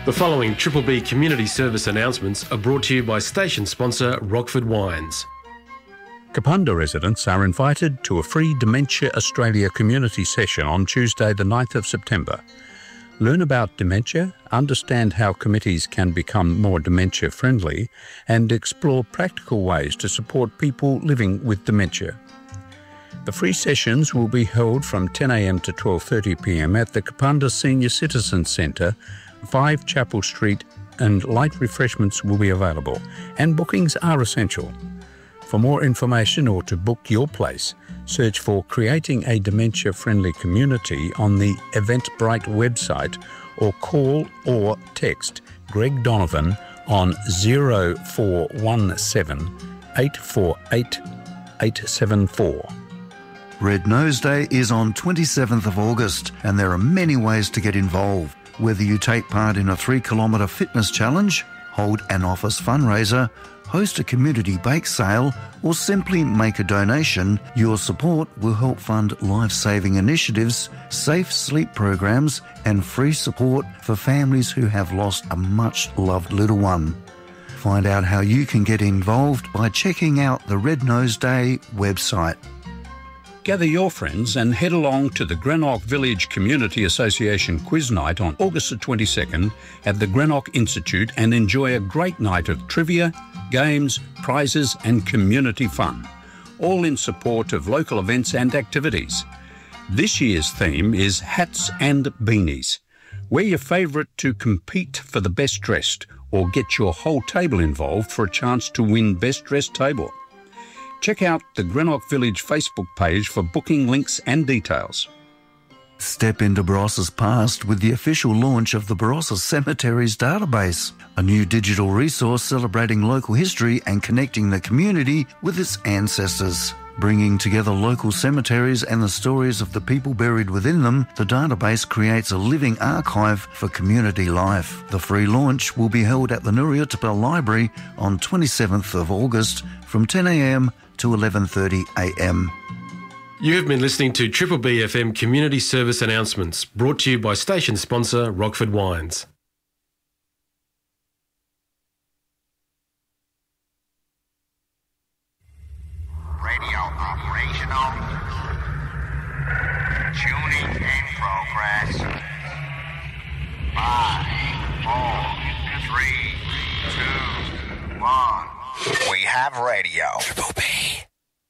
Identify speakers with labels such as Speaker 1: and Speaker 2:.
Speaker 1: The following Triple B community service announcements are brought to you by station sponsor Rockford Wines.
Speaker 2: Kapunda residents are invited to a free Dementia Australia community session on Tuesday the 9th of September. Learn about dementia, understand how committees can become more dementia friendly, and explore practical ways to support people living with dementia. The free sessions will be held from 10 a.m. to 12:30 p.m. at the Kapunda Senior Citizens Centre, 5 Chapel Street, and light refreshments will be available, and bookings are essential. For more information or to book your place, search for Creating a Dementia-Friendly Community on the Eventbrite website or call or text Greg Donovan on 0417 848 874.
Speaker 3: Red Nose Day is on 27th of August and there are many ways to get involved. Whether you take part in a 3-kilometre fitness challenge, hold an office fundraiser, host a community bake sale, or simply make a donation, your support will help fund life-saving initiatives, safe sleep programs, and free support for families who have lost a much-loved little one. Find out how you can get involved by checking out the Red Nose Day website.
Speaker 2: Gather your friends and head along to the Greenock Village Community Association Quiz Night on August the 22nd at the Greenock Institute and enjoy a great night of trivia, games, prizes and community fun, all in support of local events and activities. This year's theme is Hats and Beanies. Wear your favourite to compete for the best dressed or get your whole table involved for a chance to win Best Dressed Table. Check out the Greenock Village Facebook page for booking links and details.
Speaker 3: Step into Barossa's past with the official launch of the Barossa Cemeteries Database, a new digital resource celebrating local history and connecting the community with its ancestors. Bringing together local cemeteries and the stories of the people buried within them, the database creates a living archive for community life. The free launch will be held at the Nuriutaba Library on 27th of August from 10 a.m. to 11:30 a.m.
Speaker 1: You have been listening to Triple B FM community service announcements brought to you by station sponsor Rockford Wines.
Speaker 4: Radio operational. Tuning in progress. 5, 4, 3, 2, 1. We have radio.